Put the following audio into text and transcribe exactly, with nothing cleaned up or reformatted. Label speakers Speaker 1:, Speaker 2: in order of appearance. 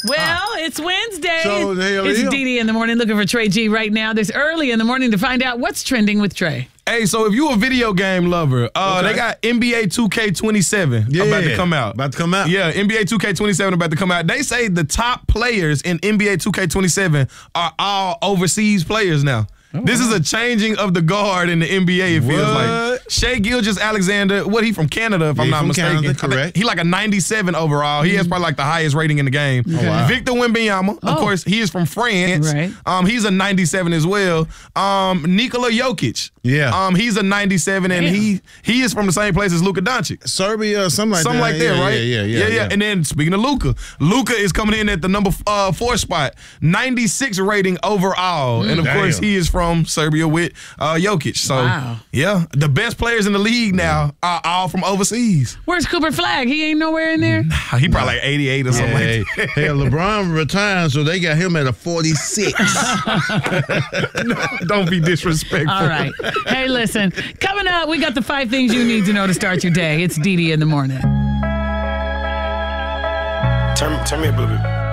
Speaker 1: Well, it's Wednesday.
Speaker 2: So, hell
Speaker 1: it's
Speaker 2: yeah.
Speaker 1: Dee Dee in the morning looking for Trey G right now. This early in the morning to find out what's trending with Trey.
Speaker 3: Hey, so if you a video game lover, uh,
Speaker 2: Okay.
Speaker 3: they got N B A two K twenty-seven
Speaker 2: Yeah.
Speaker 3: about to come out.
Speaker 2: About to come out.
Speaker 3: Yeah, N B A two K twenty-seven about to come out. They say the top players in N B A two K twenty-seven are all overseas players now. This is a changing of the guard in the N B A, it feels
Speaker 2: What?
Speaker 3: like. Shai Gilgeous-Alexander, what, he from Canada, if
Speaker 2: Yeah,
Speaker 3: I'm
Speaker 2: he
Speaker 3: not
Speaker 2: from
Speaker 3: mistaken.
Speaker 2: Canada,
Speaker 3: I think
Speaker 2: correct.
Speaker 3: He like a ninety-seven overall. He has probably like the highest rating in the game.
Speaker 2: Oh, wow.
Speaker 3: Victor Wembanyama, of
Speaker 1: Oh.
Speaker 3: course, he is from France.
Speaker 1: Right.
Speaker 3: Um, he's a ninety-seven as well. Um, Nikola Jokic.
Speaker 2: Yeah.
Speaker 3: Um, he's a ninety-seven, and
Speaker 1: Damn.
Speaker 3: he he is from the same place as Luka Doncic.
Speaker 2: Serbia or something like
Speaker 3: Something
Speaker 2: that.
Speaker 3: like that,
Speaker 2: yeah,
Speaker 3: right?
Speaker 2: Yeah, yeah, yeah.
Speaker 3: yeah, And then speaking of Luka, Luka is coming in at the number uh, four spot, ninety-six rating overall, and of
Speaker 2: Damn.
Speaker 3: course he is from Serbia with uh, Jokic. So
Speaker 1: Wow.
Speaker 3: yeah, the best players in the league now are all from overseas.
Speaker 1: Where's Cooper Flag? He ain't nowhere in there?
Speaker 3: He probably like eighty-eight or something
Speaker 2: Hey,
Speaker 3: like that.
Speaker 2: hey, LeBron retired, so they got him at a forty-six.
Speaker 3: Don't be disrespectful.
Speaker 1: All right. Hey, listen. Coming up, we got the five things you need to know to start your day. It's Dee Dee in the morning.
Speaker 4: Turn, turn me up a little bit.